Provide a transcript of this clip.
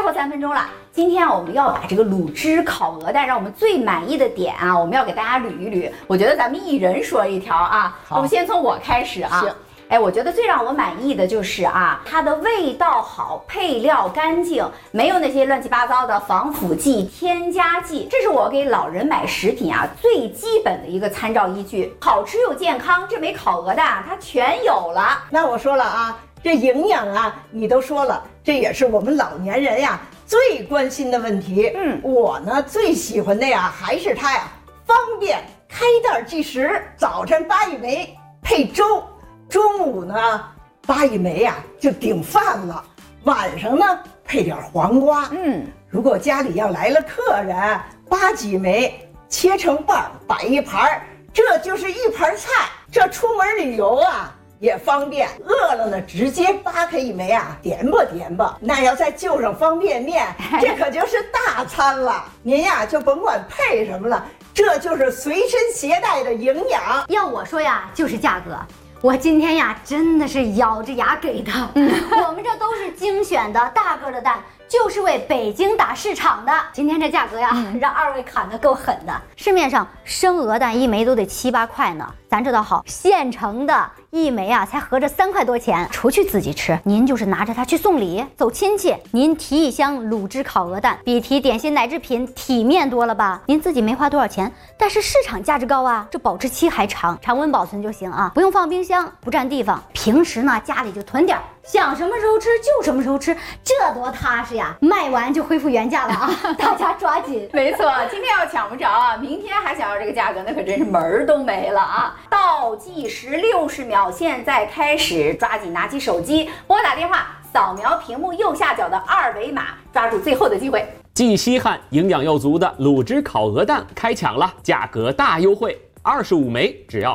后3分钟了。今天我们要把这个卤汁烤鹅蛋，让我们最满意的点啊，我们要给大家捋一捋。我觉得咱们一人说一条啊，我们先从我开始啊。行。哎，我觉得最让我满意的就是啊，它的味道好，配料干净，没有那些乱七八糟的防腐剂、添加剂。这是我给老人买食品啊最基本的一个参照依据。好吃又健康，这枚烤鹅蛋它全有了。 那我说了啊，这营养啊，你都说了，这也是我们老年人呀最关心的问题。我呢最喜欢的呀还是它呀方便，开袋即食。早晨扒一枚配粥。中午呢扒一枚呀就顶饭了，晚上呢配点黄瓜。如果家里要来了客人，扒几枚切成瓣摆一盘，这就是一盘菜。这出门旅游啊也方便，饿了呢直接扒开一枚啊点吧点吧。那要再就上方便面，这可就是大餐了。您呀就甭管配什么了，这就是随身携带的营养。 要我说呀，就是价格。我今天呀，真的是咬着牙给的。我们这都是精选的大个的蛋，就是为北京打市场的。今天这价格呀，让二位砍得够狠的。市面上生鹅蛋一枚都得7、8块呢，咱这倒好，现成的一枚啊才合着3块多钱。除去自己吃，您就是拿着它去送礼、走亲戚，您提一箱卤汁烤鹅蛋，比提点心奶制品体面多了吧？您自己没花多少钱，但是市场价值高啊，这保质期还长，常温保存就行啊，不用放冰箱，不占地方。平时呢家里就囤点，想什么时候吃就什么时候吃，这多踏实呀！卖完就恢复原价了啊，大家抓紧。 没错，今天要抢不着啊，明天还想要这个价格，那可真是门儿都没了啊！倒计时60秒，现在开始，抓紧拿起手机，拨打电话，扫描屏幕右下角的2维码，抓住最后的机会。 既稀罕营养又足的卤汁烤鹅蛋开抢了，价格大优惠，25枚只要